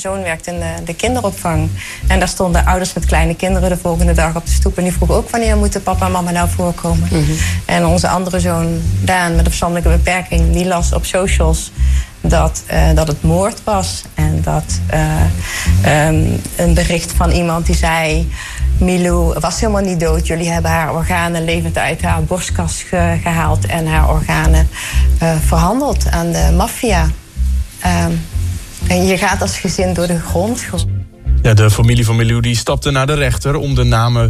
zoon werkt in de kinderopvang. En daar stonden ouders met kleine kinderen de volgende dag op de stoep. En die vroegen ook wanneer moeten papa en mama nou voorkomen. Mm-hmm. En onze andere zoon, Daan, met een verstandelijke beperking, die las op socials dat het moord was. En dat een bericht van iemand die zei: Milou was helemaal niet dood. Jullie hebben haar organen levend uit haar borstkas gehaald en haar organen verhandeld aan de maffia. En je gaat als gezin door de grond. Ja, de familie van Milou die stapte naar de rechter om de namen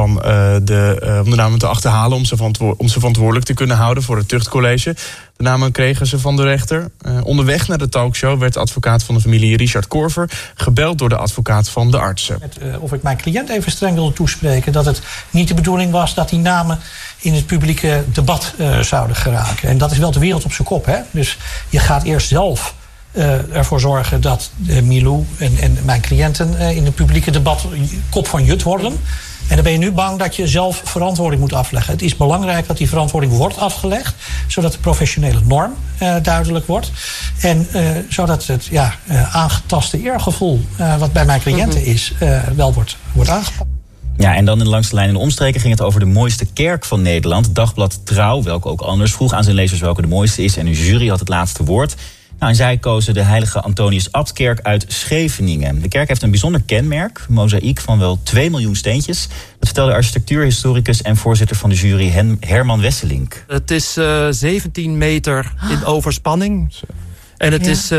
te achterhalen, om ze verantwoordelijk te kunnen houden voor het tuchtcollege. De namen kregen ze van de rechter. Onderweg naar de talkshow werd de advocaat van de familie, Richard Korver, gebeld door de advocaat van de artsen. Of ik mijn cliënt even streng wilde toespreken, dat het niet de bedoeling was dat die namen in het publieke debat zouden geraken. En dat is wel de wereld op zijn kop, hè? Dus je gaat eerst zelf ervoor zorgen dat Milou en mijn cliënten in het publieke debat kop van jut worden. En dan ben je nu bang dat je zelf verantwoording moet afleggen. Het is belangrijk dat die verantwoording wordt afgelegd, zodat de professionele norm duidelijk wordt. En zodat het aangetaste eergevoel wat bij mijn cliënten is, wel wordt aangepakt. Ja, en dan langs de lijn in de omstreken ging het over de mooiste kerk van Nederland. Dagblad Trouw, welke ook anders, vroeg aan zijn lezers welke de mooiste is. En een jury had het laatste woord. Nou, en zij kozen de heilige Antonius Abtkerk uit Scheveningen. De kerk heeft een bijzonder kenmerk, een mozaïek van wel 2 miljoen steentjes. Dat vertelde architectuurhistoricus en voorzitter van de jury Herman Wesselink. Het is 17 meter in overspanning. En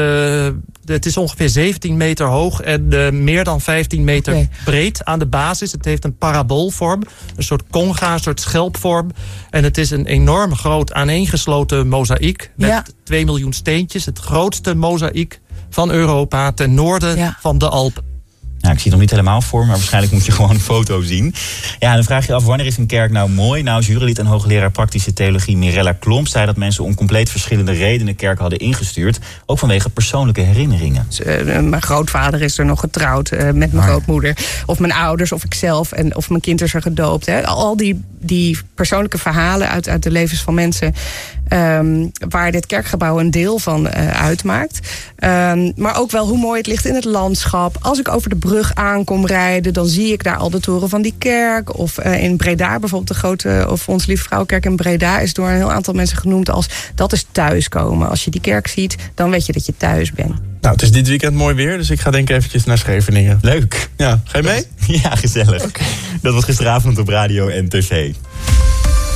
het is ongeveer 17 meter hoog en meer dan 15 meter breed aan de basis. Het heeft een paraboolvorm, een soort conga, een soort schelpvorm. En het is een enorm groot aaneengesloten mozaïek met 2 miljoen steentjes. Het grootste mozaïek van Europa ten noorden van de Alpen. Nou, ik zie het nog niet helemaal voor, maar waarschijnlijk moet je gewoon een foto zien. Ja, en dan vraag je af, wanneer is een kerk nou mooi? Nou, jurylid en hoogleraar praktische theologie Mirella Klomp zei dat mensen om compleet verschillende redenen kerk hadden ingestuurd. Ook vanwege persoonlijke herinneringen. Mijn grootvader is er nog getrouwd met mijn grootmoeder. Of mijn ouders, of ikzelf, of mijn kind is er gedoopt. Hè. Al die persoonlijke verhalen uit de levens van mensen, waar dit kerkgebouw een deel van uitmaakt. Maar ook wel hoe mooi het ligt in het landschap. Als ik over de brug aankom rijden, dan zie ik daar al de toren van die kerk. Of in Breda, bijvoorbeeld de grote, of Onze Lieve Vrouwenkerk in Breda, is door een heel aantal mensen genoemd als dat is thuiskomen. Als je die kerk ziet, dan weet je dat je thuis bent. Nou, het is dit weekend mooi weer, dus ik ga denk ik eventjes naar Scheveningen. Leuk. Ja, ga je mee? Ja, gezellig. Okay. Dat was gisteravond op radio en tv.